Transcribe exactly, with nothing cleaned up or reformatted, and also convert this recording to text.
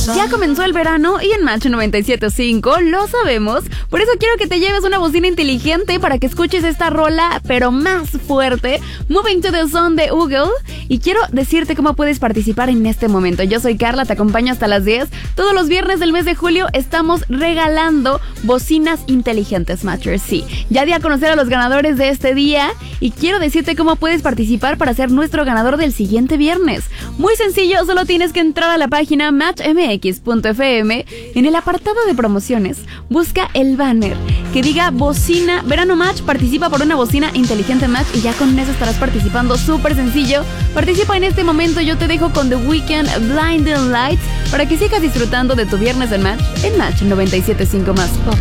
Ya comenzó el verano y en Match noventa y siete punto cinco lo sabemos. Por eso quiero que te lleves una bocina inteligente para que escuches esta rola, pero más fuerte. Moving to the Sun de Google. Y quiero decirte cómo puedes participar en este momento. Yo soy Carla, te acompaño hasta las diez. Todos los viernes del mes de julio estamos regalando bocinas inteligentes, Matchers. Sí, ya di a conocer a los ganadores de este día y quiero decirte cómo puedes participar para ser nuestro ganador del siguiente viernes. Muy sencillo, solo tienes que entrar a la página match m x punto f m. En el apartado de promociones, busca el banner que diga bocina Verano Match, participa por una bocina inteligente Match y ya con eso estarás participando. Súper sencillo. Participa en este momento. Yo te dejo con The Weeknd, Blinding Lights, para que sigas disfrutando de tu viernes en Match en Match noventa y siete punto cinco más Pop.